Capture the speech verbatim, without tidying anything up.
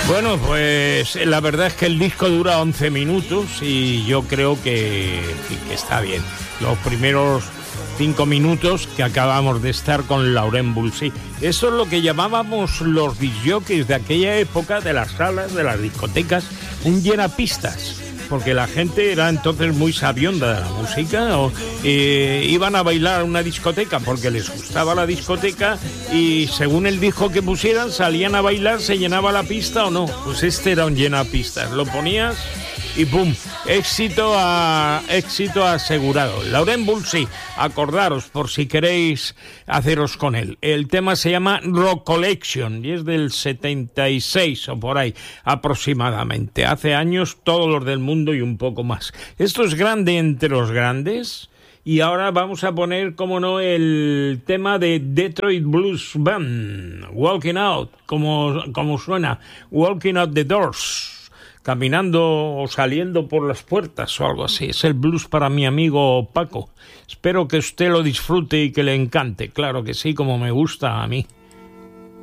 Bueno, pues la verdad es que el disco dura once minutos y yo creo que, que está bien. Los primeros cinco minutos que acabamos de estar con Laurent Voulzy. Eso es lo que llamábamos los discjockeys de aquella época, de las salas, de las discotecas, un llenapistas. Porque la gente era entonces muy sabionda de la música, o eh, iban a bailar a una discoteca porque les gustaba la discoteca y según el disco que pusieran salían a bailar, se llenaba la pista o no. Pues este era un llenapistas, lo ponías y ¡pum! Éxito a éxito asegurado. Laurent Voulzy, acordaros por si queréis haceros con él. El tema se llama Rock Collection y es del setenta y seis o por ahí aproximadamente. Hace años todos los del mundo y un poco más. Esto es grande entre los grandes. Y ahora vamos a poner, como no, el tema de Detroit Blues Band, Walking Out, como, como suena, Walking Out the Doors. Caminando o saliendo por las puertas o algo así. Es el blues para mi amigo Paco. Espero que usted lo disfrute y que le encante. Claro que sí, como me gusta a mí.